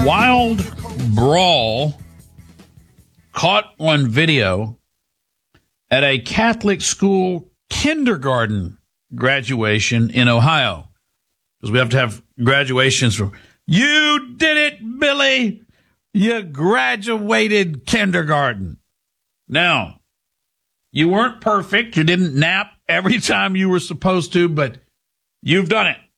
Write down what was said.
Wild brawl caught on video at a Catholic school kindergarten graduation in Ohio. Because we have to have graduations from, you did it, Billy. You graduated kindergarten. Now, you weren't perfect. You didn't nap every time you were supposed to, but you've done it.